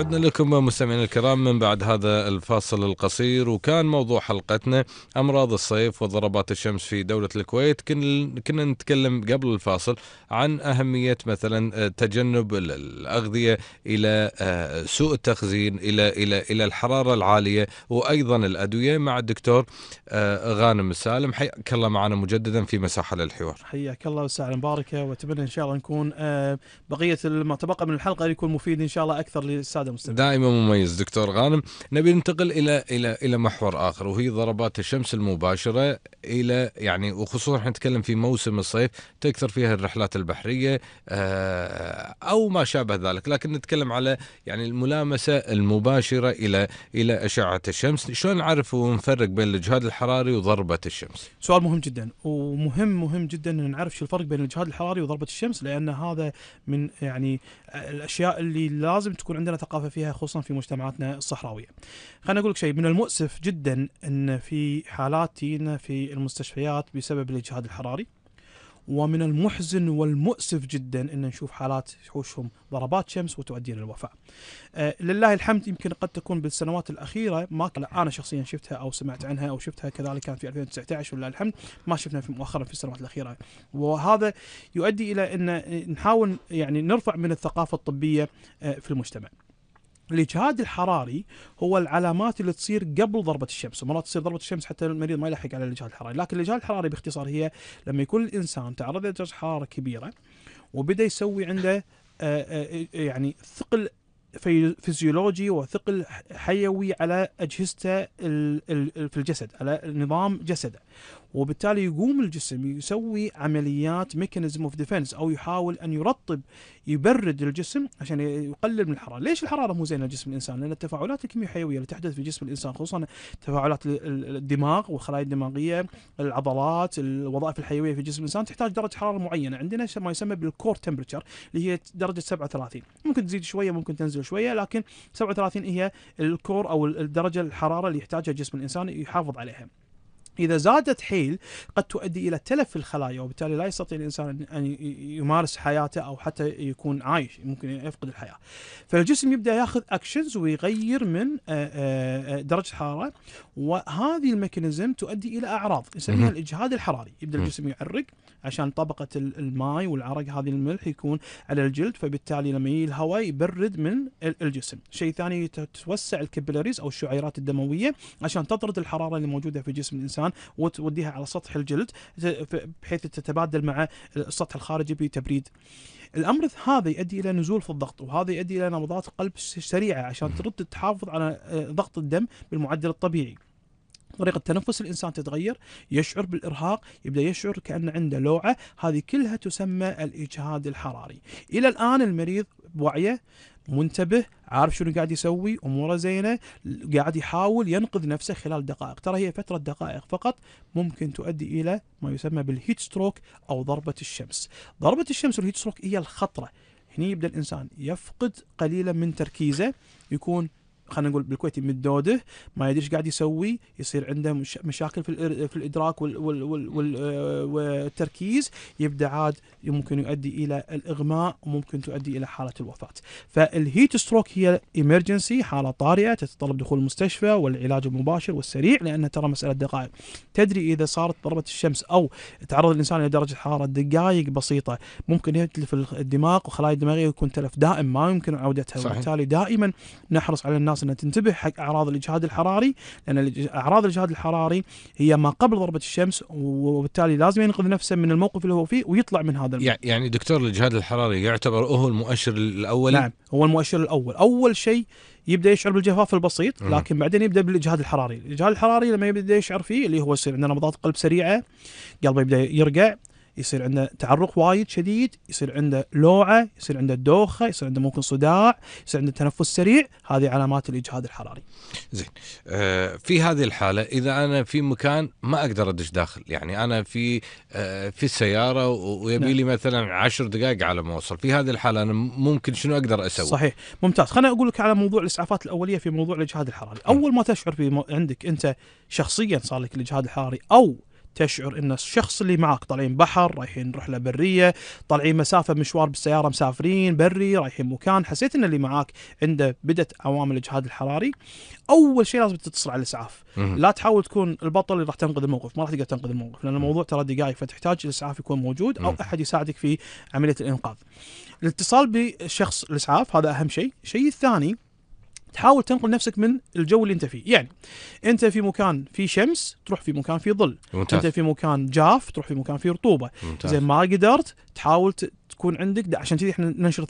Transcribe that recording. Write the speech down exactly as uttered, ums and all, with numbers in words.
عدنا لكم مستمعينا الكرام من بعد هذا الفاصل القصير، وكان موضوع حلقتنا أمراض الصيف وضربات الشمس في دولة الكويت. كنا نتكلم قبل الفاصل عن أهمية مثلا تجنب الأغذية إلى سوء التخزين، إلى إلى إلى الحرارة العالية، وأيضا الأدوية، مع الدكتور غانم السالم. حياك الله معنا مجددا في مساحة للحوار. حياك الله وسهلا مباركة، واتمنى إن شاء الله نكون بقية ما تبقى من الحلقة يكون مفيد إن شاء الله أكثر للسادة المستمعين. دائما مميز دكتور غانم. نبي ننتقل إلى إلى إلى محور آخر، وهي ضربات الشمس المباشرة، إلى يعني وخصوصا نتكلم في موسم الصيف تكثر فيها الرحلات البحرية أو ما شابه ذلك، لكن نتكلم على يعني الملامسة المباشرة إلى إلى أشعة الشمس. شلون نعرف ونفرق بين الإجهاد الحراري وضربة الشمس؟ سؤال مهم جدا، ومهم مهم جدا أن نعرف شو الفرق بين الإجهاد الحراري وضربة الشمس، لأن هذا من يعني الأشياء اللي لازم تكون عندنا ثقافة فيها، خصوصا في مجتمعاتنا الصحراوية. خلينا أقول لك شيء من المؤسف جدا، أن في حالات تينا في المستشفيات بسبب الإجهاد الحراري، ومن المحزن والمؤسف جدا أن نشوف حالات يحوشهم ضربات شمس وتؤدي للوفاة. آه لله الحمد، يمكن قد تكون بالسنوات الأخيرة ما أنا شخصيا شفتها أو سمعت عنها أو شفتها كذلك كانت في ألفين وتسعة عشر، ولله الحمد ما شفنا في مؤخرا في السنوات الأخيرة، وهذا يؤدي إلى أن نحاول يعني نرفع من الثقافة الطبية آه في المجتمع. الإجهاد الحراري هو العلامات اللي تصير قبل ضربة الشمس، ومرات تصير ضربة الشمس حتى المريض ما يلحق على الإجهاد الحراري. لكن الإجهاد الحراري باختصار هي لما يكون الإنسان تعرض لدرجة حرارة كبيرة وبدأ يسوي عنده يعني ثقل فيزيولوجي وثقل حيوي على أجهزته في الجسد، على نظام جسده، وبالتالي يقوم الجسم يسوي عمليات ميكانيزم اوف ديفنس، او يحاول ان يرطب يبرد الجسم عشان يقلل من الحراره. ليش الحراره مو زينه لجسم الانسان؟ لان التفاعلات الكيميائيه اللي تحدث في جسم الانسان، خصوصا تفاعلات الدماغ والخلايا الدماغيه، العضلات، الوظائف الحيويه في جسم الانسان، تحتاج درجه حراره معينه. عندنا ما يسمى بالكور تمبرتشر اللي هي درجه سبعة وثلاثين، ممكن تزيد شويه ممكن تنزل شويه، لكن سبعة وثلاثين هي الكور او الدرجه الحراره اللي يحتاجها جسم الانسان يحافظ عليها. إذا زادت حيل قد تؤدي إلى تلف في الخلايا، وبالتالي لا يستطيع الإنسان أن يمارس حياته أو حتى يكون عايش، ممكن يفقد الحياة. فالجسم يبدأ يأخذ أكشنز ويغير من درجة الحرارة، وهذه الميكانيزم تؤدي إلى أعراض نسميها الإجهاد الحراري. يبدأ الجسم يعرق عشان طبقة الماء والعرق، هذه الملح يكون على الجلد، فبالتالي لما يجي الهواء يبرد من الجسم. شيء ثاني، تتوسع الكابيلاريز أو الشعيرات الدموية عشان تطرد الحرارة اللي موجودة في جسم الإنسان وتوديها على سطح الجلد بحيث تتبادل مع السطح الخارجي بتبريد. الأمر هذا يؤدي إلى نزول في الضغط، وهذا يؤدي إلى نبضات قلب سريعة عشان ترد تحافظ على ضغط الدم بالمعدل الطبيعي. طريقة تنفس الإنسان تتغير، يشعر بالإرهاق، يبدأ يشعر كأن عنده لوعة. هذه كلها تسمى الإجهاد الحراري. إلى الآن المريض بوعيه، منتبه، عارف شنو قاعد يسوي، أموره زينة، قاعد يحاول ينقذ نفسه خلال دقائق. ترى هي فترة دقائق فقط ممكن تؤدي إلى ما يسمى بالهيت ستروك أو ضربة الشمس. ضربة الشمس والهيت ستروك هي الخطرة. هنا يبدأ الإنسان يفقد قليلا من تركيزه، يكون خلينا نقول بالكويتي متدوده، ما يدري ايش قاعد يسوي، يصير عنده مش مشاكل في في الادراك وال وال وال والتركيز، يبدا عاد ممكن يؤدي الى الاغماء وممكن تؤدي الى حاله الوفاه. فالهيت ستروك هي ايمرجنسي، حاله طارئه تتطلب دخول المستشفى والعلاج المباشر والسريع، لان ترى مساله دقائق. تدري اذا صارت ضربه الشمس او تعرض الانسان الى درجه حراره دقائق بسيطه ممكن يتلف الدماغ وخلايا الدماغيه يكون تلف دائم ما يمكن عودتها. صحيح. وبالتالي دائما نحرص على الناس أن تنتبه حق أعراض الإجهاد الحراري، لأن أعراض الإجهاد الحراري هي ما قبل ضربة الشمس، وبالتالي لازم ينقذ نفسه من الموقف اللي هو فيه ويطلع من هذا الموقف. يعني دكتور، الإجهاد الحراري يعتبر هو المؤشر الأول؟ نعم، هو المؤشر الأول. أول شيء يبدأ يشعر بالجفاف البسيط، لكن بعدين يبدأ بالإجهاد الحراري. الإجهاد الحراري لما يبدأ يشعر فيه اللي هو يصير عندنا نبضات قلب سريعة، قلبه يبدأ يرقع، يصير عنده تعرق وايد شديد، يصير عنده لوعة، يصير عنده دوخة، يصير عنده ممكن صداع، يصير عنده تنفس سريع. هذه علامات الإجهاد الحراري. زين. آه في هذه الحالة إذا أنا في مكان ما أقدر أدش داخل، يعني أنا في آه في السيارة ويبي لي مثلا عشر دقائق على ما أوصل، في هذه الحالة أنا ممكن شنو أقدر أسوي؟ صحيح، ممتاز. خليني أقول لك على موضوع الإسعافات الأولية في موضوع الإجهاد الحراري. أول ما تشعر في عندك أنت شخصيا صار لك الإجهاد الحراري أو تشعر ان الشخص اللي معك طالعين بحر، رايحين رحله بريه، طالعين مسافه مشوار بالسياره، مسافرين بري، رايحين مكان، حسيت ان اللي معك عنده بدت عوامل الاجهاد الحراري، اول شيء لازم تتصل على الاسعاف. مم. لا تحاول تكون البطل اللي راح تنقذ الموقف، ما راح تقدر تنقذ الموقف، لان الموضوع ترى دقائق، فتحتاج الاسعاف يكون موجود او مم. احد يساعدك في عمليه الانقاذ. الاتصال بالشخص الاسعاف هذا اهم شيء. الشيء الثاني، تحاول تنقل نفسك من الجو اللي انت فيه. يعني انت في مكان فيه شمس تروح في مكان فيه ظل، ممتاز. انت في مكان جاف تروح في مكان فيه رطوبه. ممتاز. زين ما قدرت، تحاول ت- تكون عندك، عشان كذي احنا ننشر